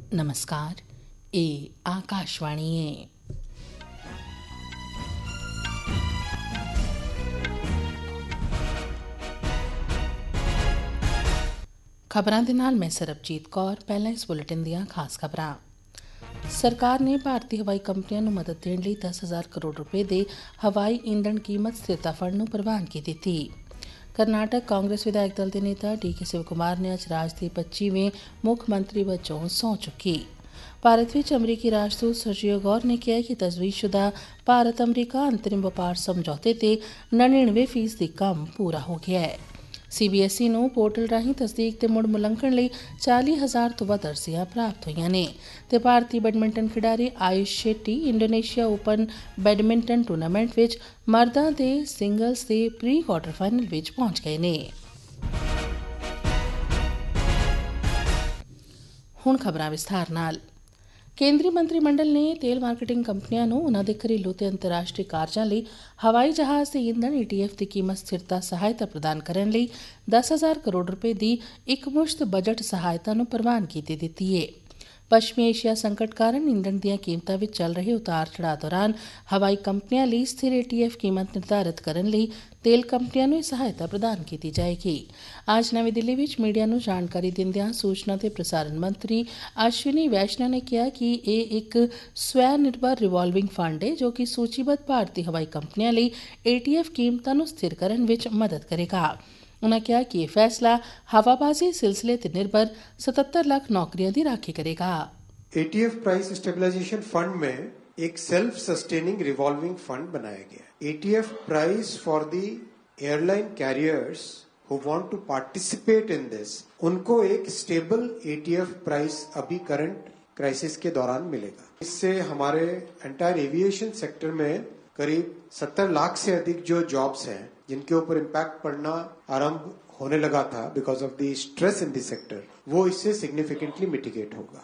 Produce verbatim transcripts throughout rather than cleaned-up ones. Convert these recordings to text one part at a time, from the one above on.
नमस्कार, ये आकाशवाणी है। खबरां दे नाल मैं सरबजीत कौर। पहला इस बुलेटिन दियां खास खबरां। सरकार ने भारती हवाई कंपनियां नूं मदद देण लई दस हज़ार करोड़ रुपए दे हवाई ईंधन कीमत स्थिरता फंड नूं प्रवानगी दित्ती। कर्नाटक कांग्रेस विधायक दल दे नेता डी के शिव कुमार ने अज राज दे पच्चीवें मुक्ख मंत्री वजों सौं चुकी। भारत विच अमरीकी राजदूत सर्जियो गौर ने कहा कि तजवीज़शुदा भारत अमरीका अंतरिम वपार समझौते ते नड़िनवे फीसदी कम पूरा हो गया है। सी बी एस ई नूं पोर्टल राहीं तस्दीक ते मुड़ मुलंकण लई चाली हज़ार तो वध अर्जियां प्राप्त होईयां ने ते Bharti badminton खिडारी Ayush Shetty Indonesia open badminton tournament विच मर्दां दे सिंगल्स दे प्री क्वार्टर फाइनल विच पहुंच गए ने। हुण खबरां विस्तार नाल। केंद्रीय मंत्रिमंडल ने तेल मार्केटिंग कंपनियां नूं उन्हां दे घरेलू ते अंतर्राष्ट्रीय कारजां लई हवाई जहाज़ ते ईंधन ई टी एफ दी कीमत स्थिरता सहायता प्रदान करन लई दस हज़ार करोड़ रुपए दी इकमुश्त बजट सहायता नूं प्रवानगी दे दित्ती है। पश्चिमी एशिया संकट कारण ईंधन दीआं कीमतां विच चल रहे उतार चढ़ाव दौरान हवाई कंपनियां लई स्थिर ए टी एफ कीमत निर्धारित करन लई तेल कंपनियां नूं सहायता प्रदान कीती जाएगी। आज नवीं दिल्ली विच मीडिया नूं जानकारी दिंदिआं सूचना ते प्रसारण मंत्री अश्विनी वैष्णव ने कहा कि यह एक स्वै निर्भर रिवाल्विंग फंड है जो कि सूचीबद्ध भारतीय हवाई कंपनियां लई ए टी एफ कीमतां नूं स्थिर करन विच मदद करेगा। उन्होंने कहा कि यह फैसला हवाबाजी सिलसिले ते निर्भर सतहत्तर लाख नौकरियों की राखी करेगा। A T F price stabilization fund में एक सेल्फ सस्टेनिंग रिवॉल्विंग फंड बनाया गया। A T F price for the airline carriers who want to participate in this, उनको एक stable A T F price अभी करंट क्राइसिस के दौरान मिलेगा। इससे हमारे एंटायर एविएशन सेक्टर में करीब सत्तर लाख से अधिक जो जॉब्स हैं जिनके ऊपर इम्पैक्ट पड़ना आरंभ होने लगा था because of the stress in the sector, वो इससे सिग्निफिकेंटली मिटिगेट होगा।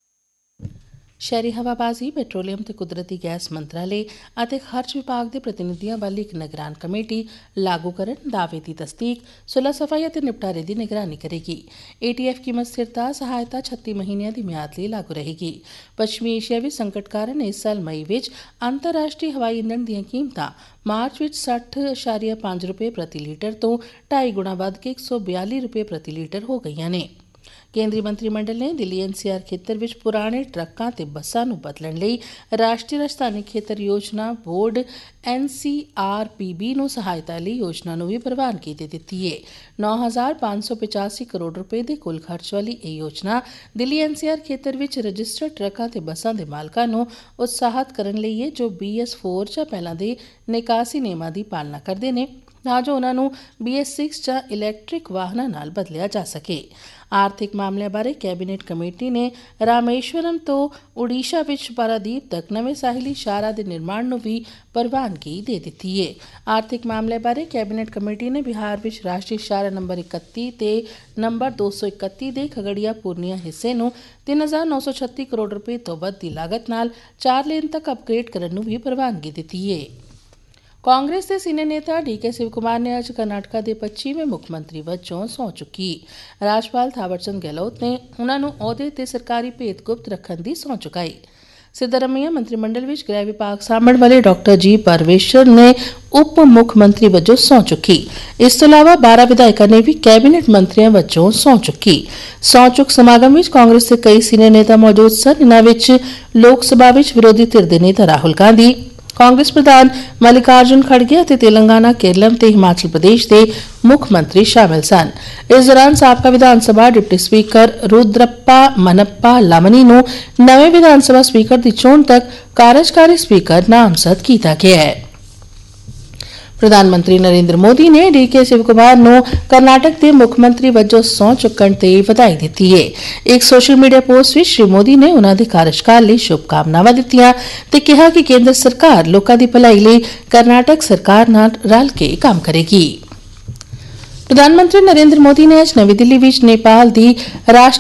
शहरी हवाबाजी, पेट्रोलियम ते कुदरती गैस मंत्रालय ਅਤੇ ਖਰਚ ਵਿਭਾਗ ਦੇ ਪ੍ਰਤੀਨਿਧੀਆਂ ਵੱਲ ਇੱਕ ਨਿਗਰਾਨ ਕਮੇਟੀ ਲਾਗੂਕਰਨ, ਦਾਅਵੇ ਦੀ ਤਸਦੀਕ, ਸੁਲਹ ਸਫਾਈ ਅਤੇ ਨਿਪਟਾਰੇ ਦੀ ਨਿਗਰਾਨੀ ਕਰੇਗੀ। ਏ ਟੀ ਐਫ ਕੀਮਤ ਸਥਿਰਤਾ ਸਹਾਇਤਾ ਛੱਤੀ ਮਹੀਨਿਆਂ ਦੀ ਮਿਆਦ ਲਈ ਲਾਗੂ ਰਹੇਗੀ। ਪੱਛਮੀ ਏਸ਼ੀਆ ਵਿੱਚ ਸੰਕਟ ਕਾਰਨ ਇਸ ਸਾਲ ਮਈ ਵਿੱਚ ਅੰਤਰਰਾਸ਼ਟਰੀ ਹਵਾਈ ਈਂਧਣ ਦੀਆਂ ਕੀਮਤਾਂ ਮਾਰਚ ਵਿੱਚ ਸੱਠ ਇਸ਼ਾਰੀਆ ਪੰਜ ਰੁਪਏ ਪ੍ਰਤੀ ਲੀਟਰ ਤੋਂ ਢਾਈ ਗੁਣਾ ਵੱਧ ਕੇ ਇੱਕ ਸੌ ਬਿਆਲੀ ਰੁਪਏ ਪ੍ਰਤੀ ਲੀਟਰ ਹੋ ਗਈਆਂ ਨੇ। ਕੇਂਦਰੀ ਮੰਤਰੀ ਮੰਡਲ ਨੇ ਦਿੱਲੀ ਐਨ ਸੀ ਆਰ ਖੇਤਰ ਵਿੱਚ ਪੁਰਾਣੇ ਟਰੱਕਾਂ ਤੇ ਬੱਸਾਂ ਨੂੰ ਬਦਲਣ ਲਈ ਰਾਸ਼ਟਰੀ ਰਾਜਧਾਨੀ ਖੇਤਰ ਯੋਜਨਾ ਬੋਰਡ ਐਨ ਸੀ ਆਰ ਪੀ ਬੀ ਨੂੰ ਸਹਾਇਤਾ ਲਈ ਯੋਜਨਾ ਨੂੰ ਵੀ ਪ੍ਰਵਾਨਗੀ ਦੇ ਦਿੱਤੀ ਹੈ। ਨੌ ਹਜ਼ਾਰ ਪੰਜ ਸੌ ਪਚਾਸੀ ਕਰੋੜ ਰੁਪਏ ਦੇ ਕੁੱਲ ਖਰਚ ਵਾਲੀ ਇਹ ਯੋਜਨਾ ਦਿੱਲੀ ਐਨ ਸੀ ਆਰ ਖੇਤਰ ਵਿੱਚ ਰਜਿਸਟਰਡ ਟਰੱਕਾਂ ਤੇ ਬੱਸਾਂ ਦੇ ਮਾਲਕਾਂ ਨੂੰ ਉਤਸ਼ਾਹਿਤ ਕਰਨ ਲਈ ਹੈ ਜੋ ਬੀ ਐਸ ਫੋਰ ਜਾਂ ਪਹਿਲਾਂ ਦੇ ਨਿਕਾਸੀ ਨਿਯਮਾਂ ਦੀ ਪਾਲਣਾ ਕਰਦੇ ਨੇ ਤਾਂ ਜੋ ਉਨ੍ਹਾਂ ਨੂੰ ਬੀ ਐਸ ਸਿਕਸ ਜਾਂ ਇਲੈਕਟ੍ਰਿਕ ਵਾਹਨਾਂ ਨਾਲ ਬਦਲਿਆ ਜਾ ਸਕੇ। ਆਰਥਿਕ ਮਾਮਲਿਆਂ ਬਾਰੇ ਕੈਬਨਿਟ ਕਮੇਟੀ ਨੇ ਰਾਮੇਸ਼ਵਰਮ ਤੋਂ ਉੜੀਸ਼ਾ ਵਿੱਚ ਪਾਰਾਦੀਪ ਤੱਕ ਨਵੇਂ ਸਾਹਿਲੀ ਸ਼ਾਹਰਾਹ ਦੇ ਨਿਰਮਾਣ ਨੂੰ ਵੀ ਪ੍ਰਵਾਨਗੀ ਦੇ ਦਿੱਤੀ ਹੈ। ਆਰਥਿਕ ਮਾਮਲਿਆਂ ਬਾਰੇ ਕੈਬਨਿਟ ਕਮੇਟੀ ਨੇ ਬਿਹਾਰ ਵਿੱਚ ਰਾਸ਼ਟਰੀ ਸ਼ਾਹਰਾਹ ਨੰਬਰ ਇਕੱਤੀ ਤੇ ਨੰਬਰ ਦੋ ਸੌ ਇਕੱਤੀ ਦੇ ਖਗੜੀਆ ਪੂਰਨੀਆ ਹਿੱਸੇ ਨੂੰ ਤਿੰਨ ਹਜ਼ਾਰ ਨੌ ਸੌ ਛੱਤੀ ਕਰੋੜ ਰੁਪਏ ਤੋਂ ਵੱਧ ਦੀ ਲਾਗਤ ਨਾਲ ਚਾਰ ਲੇਨ ਤੱਕ ਅਪਗ੍ਰੇਡ ਕਰਨ ਨੂੰ ਵੀ ਪ੍ਰਵਾਨਗੀ ਦਿੱਤੀ ਹੈ। ਕਾਂਗਰਸ ਦੇ ਸੀਨੀਅਰ ਨੇਤਾ ਡੀ ਕੇ शिव कुमार ने ਅੱਜ ਕਰਨਾਟਕਾ ਦੇ ਪੱਚੀਵੇਂ ਮੁੱਖ ਮੰਤਰੀ ਵਜੋਂ ਸਹੁੰ ਚੁੱਕੀ। ਰਾਜਪਾਲ ਥਾਵਰਚੰਦ ਗਹਿਲੋਤ ਨੇ ਉਨ੍ਹਾਂ ਨੂੰ ਅਹੁਦੇ ਤੇ ਸਰਕਾਰੀ ਭੇਤ ਗੁਪਤ ਰੱਖਣ ਦੀ ਸਹੁੰ ਚੁਕਾਈ। ਸਿੱਧਰਮਈਆ ਮੰਤਰੀ ਮੰਡਲ ਵਿੱਚ ਗ੍ਰਹਿ ਵਿਭਾਗ ਸਾਂਭਣ ਵਾਲੇ ਡਾਕਟਰ ਜੀ ਪਰਵੇਸ਼ਰ ਨੇ ਉਪ ਮੁੱਖ ਮੰਤਰੀ ਵਜੋਂ ਸਹੁੰ ਚੁੱਕੀ। ਇਸ ਤੋਂ ਇਲਾਵਾ ਬਾਰਾਂ ਵਿਧਾਇਕਾਂ ਨੇ ਵੀ ਕੈਬਨਿਟ ਮੰਤਰੀਆਂ ਵਜੋਂ ਸਹੁੰ ਚੁੱਕੀ। ਸਹੁੰ ਚੁੱਕ ਸਮਾਗਮ ਵਿੱਚ ਕਾਂਗਰਸ ਦੇ ਕਈ ਸੀਨੀਅਰ ਨੇਤਾ ਮੌਜੂਦ ਸਨ। ਇਨ੍ਹਾਂ ਵਿੱਚ ਲੋਕ ਸਭਾ ਵਿੱਚ ਵਿਰੋਧੀ ਧਿਰ ਦੇ ਨੇਤਾ ਰਾਹੁਲ ਗਾਂਧੀ, ਕਾਂਗਰਸ ਪ੍ਰਧਾਨ ਮਲਿਕਾਰਜੁਨ ਖੜਗੇ ਅਤੇ ਤੇਲੰਗਾਨਾ, ਕੇਰਲਮ ਤੇ ਹਿਮਾਚਲ ਪ੍ਰਦੇਸ਼ ਦੇ ਮੁੱਖ ਮੰਤਰੀ ਸ਼ਾਮਿਲ ਸਨ। ਇਸ ਦੌਰਾਨ ਸਾਬਕਾ ਵਿਧਾਨ ਸਭਾ ਡਿਪਟੀ ਸਪੀਕਰ ਰੁਦਰੱਪਾ ਮਨੱਪਾ ਲਾਮਨੀ ਨੂੰ ਨਵੇਂ ਵਿਧਾਨ ਸਭਾ ਸਪੀਕਰ ਦੀ ਚੋਣ ਤੱਕ ਕਾਰਜਕਾਰੀ ਸਪੀਕਰ ਨਾਮਜ਼ਦ ਕੀਤਾ ਗਿਆ ਹੈ। ਪ੍ਰਧਾਨ ਮੰਤਰੀ ਨਰਿੰਦਰ ਮੋਦੀ ਨੇ ਡੀ ਕੇ शिव कुमार ਨੂੰ ਕਰਨਾਟਕ ਦੇ ਮੁੱਖ ਮੰਤਰੀ ਵਜੋਂ ਸਹੁੰ ਚੁੱਕਣ ਤੇ ਵਧਾਈ ਦਿੱਤੀ ਹੈ। ਇੱਕ ਸੋਸ਼ਲ ਮੀਡੀਆ ਪੋਸਟ ਵਿੱਚ ਸ਼੍ਰੀ ਮੋਦੀ ਨੇ ਉਨ੍ਹਾਂ ਦੇ ਕਾਰਜਕਾਲ ਲਈ ਸ਼ੁਭਕਾਮਨਾਵਾਂ ਦਿੱਤੀਆਂ ਤੇ ਕਿਹਾ ਕਿ ਕੇਂਦਰ ਸਰਕਾਰ ਲੋਕਾਂ ਦੀ ਭਲਾਈ ਲਈ ਕਰਨਾਟਕ ਸਰਕਾਰ ਨਾਲ ਰਲ ਕੇ ਕੰਮ ਕਰੇਗੀ। ਪ੍ਰਧਾਨ ਮੰਤਰੀ ਨਰਿੰਦਰ ਮੋਦੀ ਨੇ ਅੱਜ ਨਵੀਂ ਦਿੱਲੀ ਵਿੱਚ ਨੇਪਾਲ ਦੀ ਰਾਸ਼ਟਰੀ